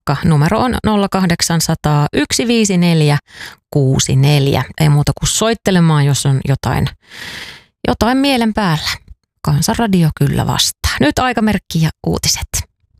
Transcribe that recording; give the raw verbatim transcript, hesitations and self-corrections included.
saakka. Numero on nolla kahdeksan nolla nolla yksi viisi neljä kuusi neljä. Ei muuta kuin soittelemaan, jos on jotain, jotain mielen päällä. Kansanradio kyllä vastaa. Nyt aikamerkki ja uutiset.